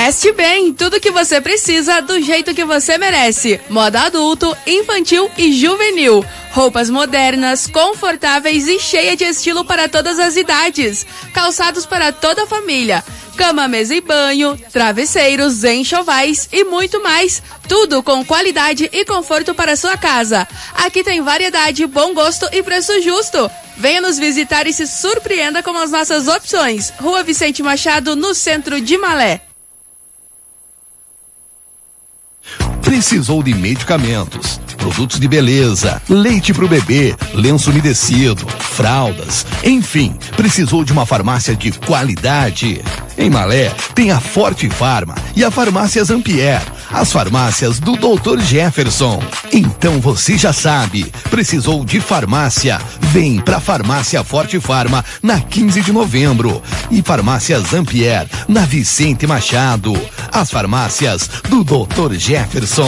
Veste bem, tudo que você precisa do jeito que você merece. Moda adulto, infantil e juvenil. Roupas modernas, confortáveis e cheias de estilo para todas as idades. Calçados para toda a família. Cama, mesa e banho, travesseiros, enxovais e muito mais. Tudo com qualidade e conforto para sua casa. Aqui tem variedade, bom gosto e preço justo. Venha nos visitar e se surpreenda com as nossas opções. Rua Vicente Machado, no centro de Malé. Precisou de medicamentos, produtos de beleza, leite pro bebê, lenço umedecido, fraldas, enfim, precisou de uma farmácia de qualidade? Em Malé tem a Forte Farma e a Farmácia Zampier, as farmácias do Dr. Jefferson. Então você já sabe, precisou de farmácia? Vem pra Farmácia Forte Farma na 15 de novembro e Farmácia Zampier na Vicente Machado, as farmácias do Dr. Jefferson.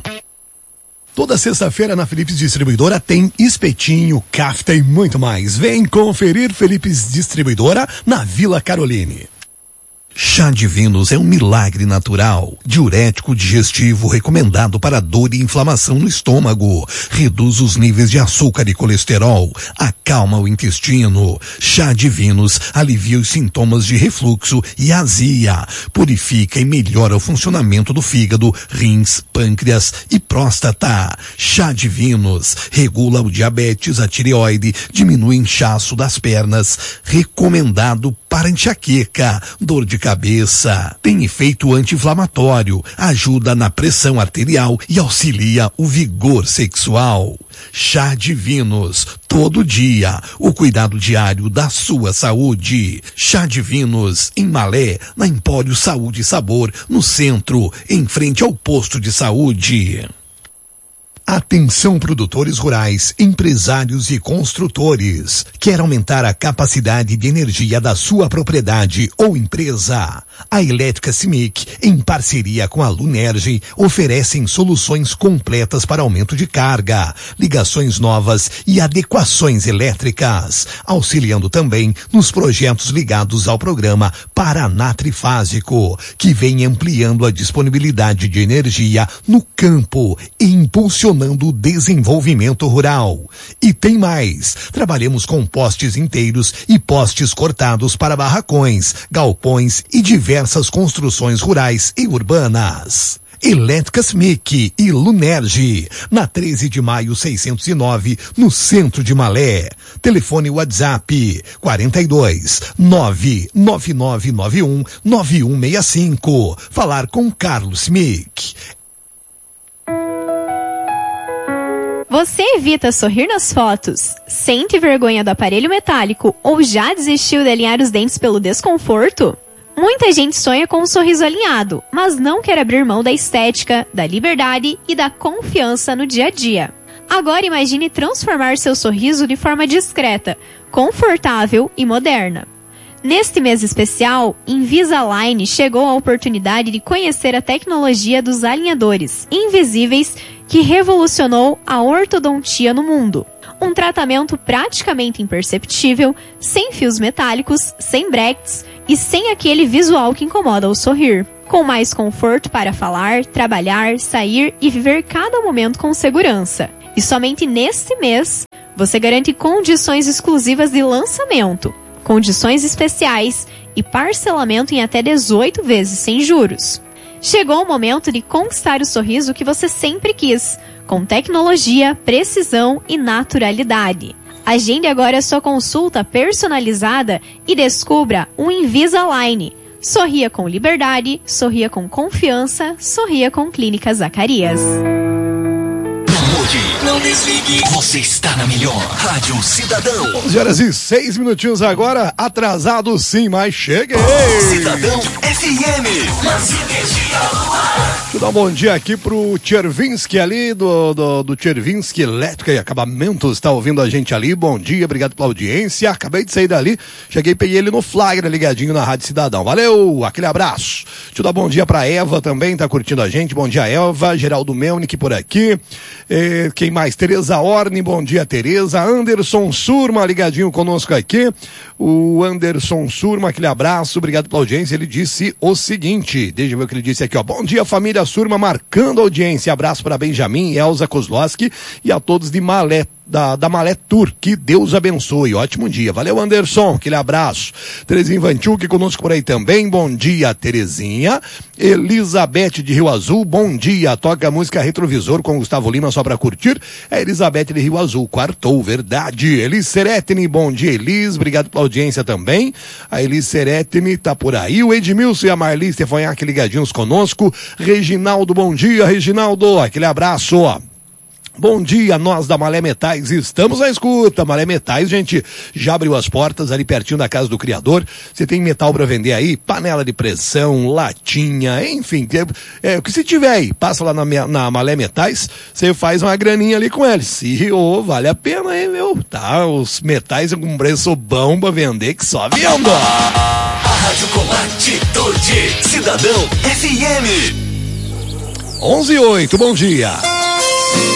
Toda sexta-feira na Philips Distribuidora tem espetinho, kafta e muito mais. Vem conferir Philips Distribuidora na Vila Caroline. Chá Divinos é um milagre natural, diurético digestivo recomendado para dor e inflamação no estômago, reduz os níveis de açúcar e colesterol, acalma o intestino. Chá Divinos alivia os sintomas de refluxo e azia, purifica e melhora o funcionamento do fígado, rins, pâncreas e próstata. Chá Divinos regula o diabetes, a tireoide, diminui o inchaço das pernas, recomendado para enxaqueca, dor de cabeça, tem efeito anti-inflamatório, ajuda na pressão arterial e auxilia o vigor sexual. Chá Divinos, todo dia, o cuidado diário da sua saúde. Chá Divinos, em Malé, na Empório Saúde e Sabor, no centro, em frente ao posto de saúde. Atenção produtores rurais, empresários e construtores. Quer aumentar a capacidade de energia da sua propriedade ou empresa? A Elétrica CIMIC, em parceria com a Lunerge, oferecem soluções completas para aumento de carga, ligações novas e adequações elétricas, auxiliando também nos projetos ligados ao programa Paraná Trifásico, que vem ampliando a disponibilidade de energia no campo e impulsionando o desenvolvimento rural. E tem mais, trabalhamos com postes inteiros e postes cortados para barracões, galpões e diversas construções rurais e urbanas. Elétricas MIC e Lunerge, na 13 de maio 609, no centro de Malé. Telefone WhatsApp 42 99991 9165. Falar com Carlos MIC. Você evita sorrir nas fotos, sente vergonha do aparelho metálico ou já desistiu de alinhar os dentes pelo desconforto? Muita gente sonha com um sorriso alinhado, mas não quer abrir mão da estética, da liberdade e da confiança no dia a dia. Agora imagine transformar seu sorriso de forma discreta, confortável e moderna. Neste mês especial, Invisalign chegou a oportunidade de conhecer a tecnologia dos alinhadores invisíveis que revolucionou a ortodontia no mundo. Um tratamento praticamente imperceptível, sem fios metálicos, sem brackets e sem aquele visual que incomoda ao sorrir. Com mais conforto para falar, trabalhar, sair e viver cada momento com segurança. E somente neste mês, você garante condições exclusivas de lançamento, condições especiais e parcelamento em até 18 vezes sem juros. Chegou o momento de conquistar o sorriso que você sempre quis, com tecnologia, precisão e naturalidade. Agende agora a sua consulta personalizada e descubra o Invisalign. Sorria com liberdade, sorria com confiança, sorria com Clínica Zacarias. Não desligue, você está na melhor Rádio Cidadão. 11h06 agora, atrasado sim, mas cheguei. Cidadão FM, mas energia no ar. Dar um bom dia aqui pro Tchervinsky ali, do Tchervinsky Elétrica e Acabamentos, tá ouvindo a gente ali, bom dia, obrigado pela audiência, acabei de sair dali, cheguei, peguei ele no flagra, ligadinho na Rádio Cidadão, valeu, aquele abraço. Deixa eu dar bom dia pra Eva também, tá curtindo a gente, bom dia Eva, Geraldo Melnick por aqui, quem mais? Tereza Orne, bom dia Tereza, Anderson Surma ligadinho conosco aqui, o Anderson Surma, aquele abraço, obrigado pela audiência, ele disse o seguinte, deixa eu ver o que ele disse aqui, ó, bom dia família Surma, marcando a audiência, abraço para Benjamin, Elza Kozlowski e a todos de Malé, da Malé Tour, que Deus abençoe, ótimo dia, valeu Anderson, aquele abraço. Terezinha Vanchuk conosco por aí também, bom dia Terezinha. Elizabeth de Rio Azul, bom dia, toca a música Retrovisor com Gustavo Lima só pra curtir, é Elizabeth de Rio Azul, quartou, verdade. Elis Seretni, bom dia Elis, obrigado pela audiência também, a Elis Seretni tá por aí, o Edmilson e a Marli Stefanhac ligadinhos conosco, Reginaldo, bom dia Reginaldo, aquele abraço, ó. Bom dia, nós da Malé Metais, estamos na escuta. Malé Metais, gente, já abriu as portas ali pertinho da casa do criador. Você tem metal para vender aí, panela de pressão, latinha, enfim, o que se tiver aí, passa lá na Malé Metais, você faz uma graninha ali com eles. E vale a pena, hein, meu? Tá, os metais com preço bom pra vender, que só vendo. A Rádio com atitude, Cidadão FM. 11:08, bom dia.